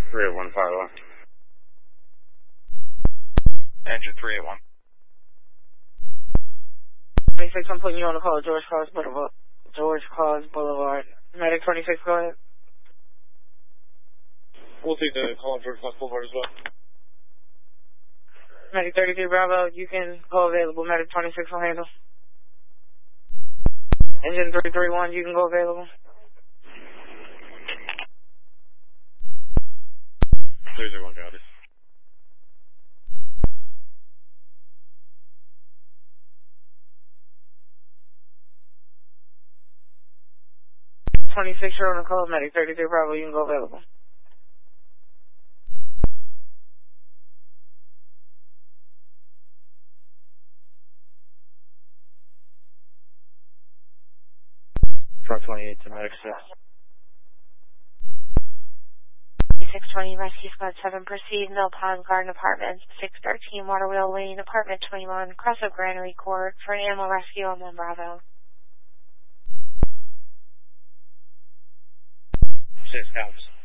381 Philo. Engine 381. 26, I'm putting you on the call, George Cross Boulevard. Medic 26, go ahead. We'll take the call on George Cross Boulevard as well. Medic 33 Bravo, you can go available. Medic 26 will handle. Engine 331, you can go available. 301, got it. You're on the call, Medic 33 Bravo, you can go available. Truck 28 to Medic 6. 620 Rescue Squad 7, proceed, Mill Pond Garden Apartments, 613 Waterwheel Lane, Apartment 21, Cross of Granary Court, for an animal rescue on 1 Bravo. 6 counts.